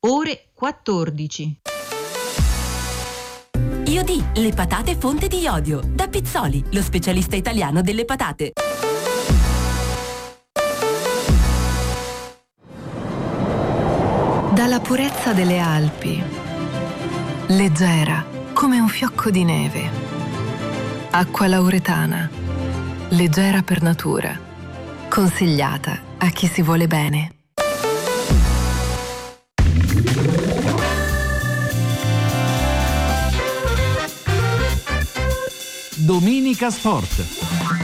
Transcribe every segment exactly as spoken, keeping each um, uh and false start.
ore quattordici. Iodì, le patate fonte di iodio. Da Pizzoli, lo specialista italiano delle patate. Dalla purezza delle Alpi, leggera come un fiocco di neve. Acqua lauretana, leggera per natura, consigliata a chi si vuole bene. Domenica Sport.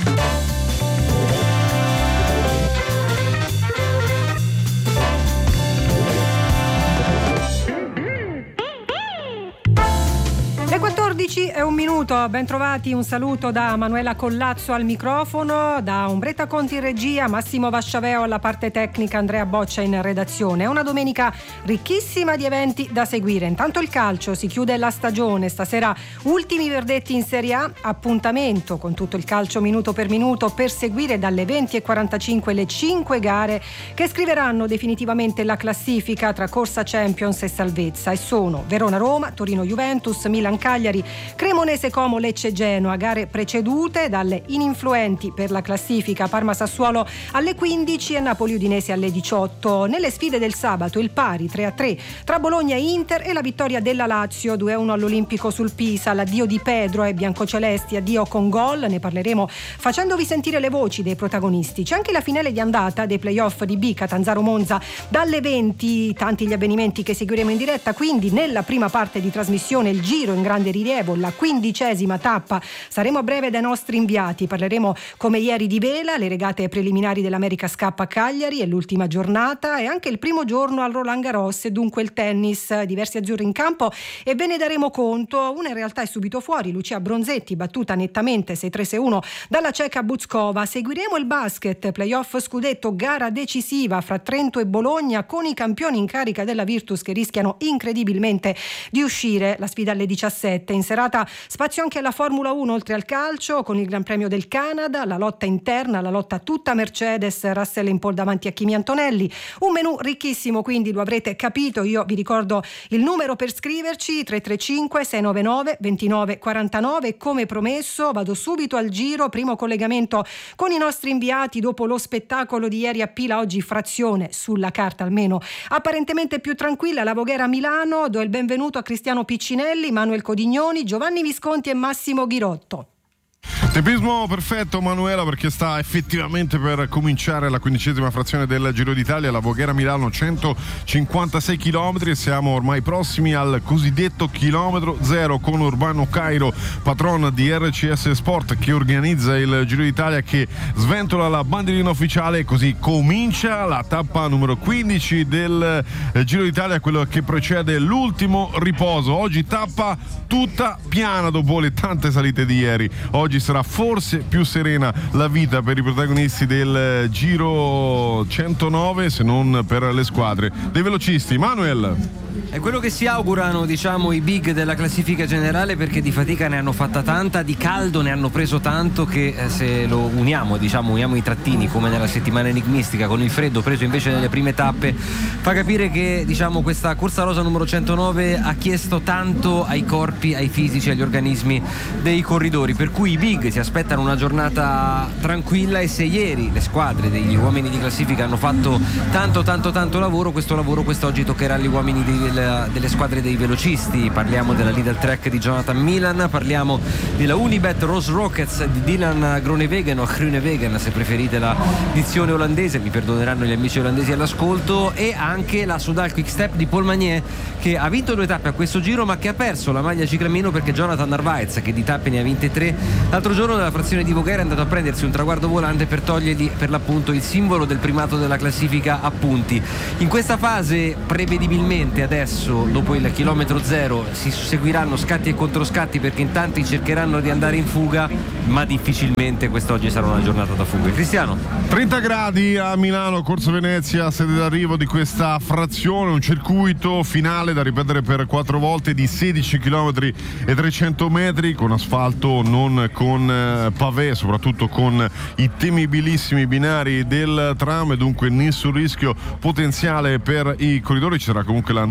quattordici e un minuto, ben trovati, un saluto da Manuela Collazzo al microfono, da Umbretta Conti in regia, Massimo Vasciaveo alla parte tecnica, Andrea Boccia in redazione. È una domenica ricchissima di eventi da seguire. Intanto il calcio, si chiude la stagione, stasera ultimi verdetti in Serie A, appuntamento con tutto il calcio minuto per minuto per seguire dalle venti e quarantacinque le cinque gare che scriveranno definitivamente la classifica tra corsa Champions e salvezza, e sono Verona-Roma, Torino-Juventus, Milan-Cagliari, Cremonese-Como, Lecce-Genoa, gare precedute dalle ininfluenti per la classifica Parma-Sassuolo alle quindici e Napoli-Udinese alle diciotto. Nelle sfide del sabato il pari tre a tre tra Bologna e Inter e la vittoria della Lazio due a uno all'Olimpico sul Pisa, l'addio di Pedro ai biancocelesti, addio con gol, ne parleremo facendovi sentire le voci dei protagonisti. C'è anche la finale di andata dei playoff di B Catanzaro Monza dalle venti, tanti gli avvenimenti che seguiremo in diretta, quindi nella prima parte di trasmissione il giro in grande rilievo, la quindicesima tappa. Saremo a breve dai nostri inviati, parleremo come ieri di vela, le regate preliminari dell'America Cup a Cagliari e l'ultima giornata, e anche il primo giorno al Roland Garros e dunque il tennis, diversi azzurri in campo e ve ne daremo conto. Una in realtà è subito fuori, Lucia Bronzetti battuta nettamente sei tre sei uno dalla ceca Buzkova. Seguiremo il basket, playoff scudetto, gara decisiva fra Trento e Bologna con i campioni in carica della Virtus che rischiano incredibilmente di uscire, la sfida alle diciassette. In serata spazio anche alla Formula uno oltre al calcio con il Gran Premio del Canada, la lotta interna, la lotta tutta Mercedes, Russell in pole davanti a Kimi Antonelli. Un menù ricchissimo, quindi lo avrete capito. Io vi ricordo il numero per scriverci tre tre cinque sei nove nove due nove quattro nove. Come promesso vado subito al giro, primo collegamento con i nostri inviati dopo lo spettacolo di ieri a Pila. Oggi frazione sulla carta almeno apparentemente più tranquilla, la Voghera Milano. Do il benvenuto a Cristiano Piccinelli, Manuel Codignoni, Giovanni Visconti e Massimo Ghirotto. Tempismo perfetto, Manuela, perché sta effettivamente per cominciare la quindicesima frazione del Giro d'Italia, la Voghera Milano, centocinquantasei chilometri, e siamo ormai prossimi al cosiddetto chilometro zero con Urbano Cairo, patron di R C S Sport, che organizza il Giro d'Italia, che sventola la bandierina ufficiale, e così comincia la tappa numero quindici del Giro d'Italia, quello che precede l'ultimo riposo. Oggi tappa tutta piana dopo le tante salite di ieri. Oggi sarà forse più serena la vita per i protagonisti del Giro centonove, se non per le squadre dei velocisti. Manuel. È quello che si augurano, diciamo, i big della classifica generale, perché di fatica ne hanno fatta tanta, di caldo ne hanno preso tanto, che eh, se lo uniamo, diciamo, uniamo i trattini come nella settimana enigmistica con il freddo preso invece nelle prime tappe, fa capire che, diciamo, questa corsa rosa numero centonove ha chiesto tanto ai corpi, ai fisici, agli organismi dei corridori, per cui i big si aspettano una giornata tranquilla. E se ieri le squadre degli uomini di classifica hanno fatto tanto tanto tanto lavoro, questo lavoro quest'oggi toccherà agli uomini di delle squadre dei velocisti. Parliamo della Lidl Trek di Jonathan Milan, parliamo della Unibet Rose Rockets di Dylan Groenewegen, o Groenewegen se preferite la dizione olandese, mi perdoneranno gli amici olandesi all'ascolto, e anche la Soudal Quick Step di Paul Magnier, che ha vinto due tappe a questo giro ma che ha perso la maglia ciclamino perché Jonathan Narvaez, che di tappe ne ha vinte tre, l'altro giorno nella frazione di Voghera è andato a prendersi un traguardo volante per togliergli per l'appunto il simbolo del primato della classifica a punti. In questa fase prevedibilmente adesso, dopo il chilometro zero, si seguiranno scatti e controscatti, perché in tanti cercheranno di andare in fuga, ma difficilmente quest'oggi sarà una giornata da fuga. Cristiano. trenta gradi a Milano, Corso Venezia, sede d'arrivo di questa frazione, un circuito finale da ripetere per quattro volte di sedici chilometri e trecento metri, con asfalto, non con eh, pavé, soprattutto con i temibilissimi binari del tram, e dunque nessun rischio potenziale per i corridori. Ci sarà comunque la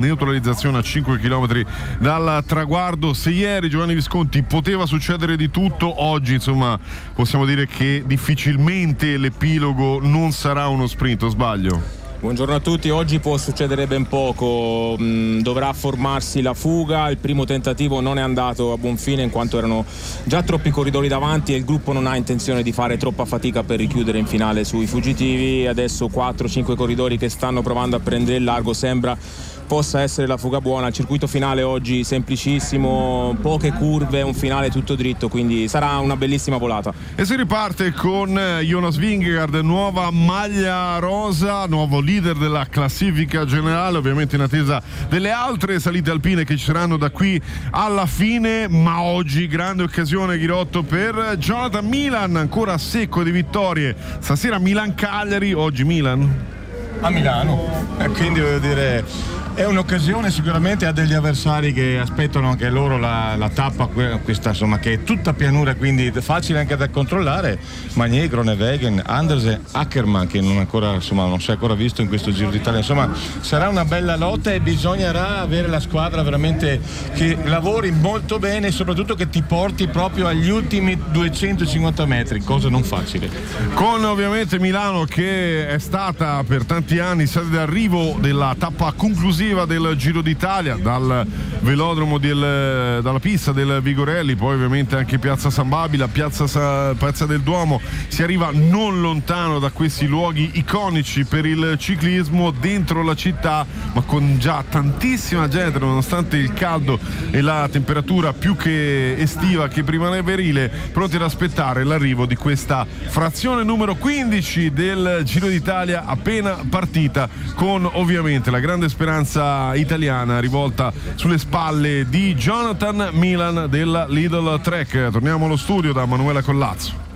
neutralizzazione a cinque chilometri dal traguardo. Se ieri, Giovanni Visconti, poteva succedere di tutto, oggi insomma possiamo dire che difficilmente l'epilogo non sarà uno sprint, o sbaglio? Buongiorno a tutti, oggi può succedere ben poco, mm, dovrà formarsi la fuga, il primo tentativo non è andato a buon fine in quanto erano già troppi corridori davanti e il gruppo non ha intenzione di fare troppa fatica per richiudere in finale sui fuggitivi. Adesso quattro cinque corridori che stanno provando a prendere il largo, sembra possa essere la fuga buona. Il circuito finale oggi semplicissimo, poche curve, un finale tutto dritto, quindi sarà una bellissima volata. E si riparte con Jonas Vingegaard, nuova maglia rosa, nuovo leader della classifica generale, ovviamente in attesa delle altre salite alpine che ci saranno da qui alla fine, ma oggi grande occasione, Ghirotto, per Jonathan Milan, ancora secco di vittorie. Stasera Milan-Cagliari, oggi Milan a Milano, e quindi voglio dire è un'occasione, sicuramente ha degli avversari che aspettano anche loro la, la tappa questa, insomma, che è tutta pianura, quindi facile anche da controllare. Magnier, Groenewegen, Andersen, Ackermann, che non ancora, insomma, non si è ancora visto in questo Giro d'Italia, insomma sarà una bella lotta e bisognerà avere la squadra veramente che lavori molto bene e soprattutto che ti porti proprio agli ultimi duecentocinquanta metri, cosa non facile. Con ovviamente Milano che è stata per tanti anni stata d'arrivo della tappa conclusiva del Giro d'Italia, dal velodromo del, dalla pista del Vigorelli, poi ovviamente anche Piazza San Babila, Piazza, Sa, Piazza del Duomo, si arriva non lontano da questi luoghi iconici per il ciclismo dentro la città, ma con già tantissima gente, nonostante il caldo e la temperatura più che estiva che primaverile, pronti ad aspettare l'arrivo di questa frazione numero quindici del Giro d'Italia appena partita, con ovviamente la grande speranza italiana rivolta sulle spalle di Jonathan Milan della Lidl Trek. Torniamo allo studio da Manuela Collazzo.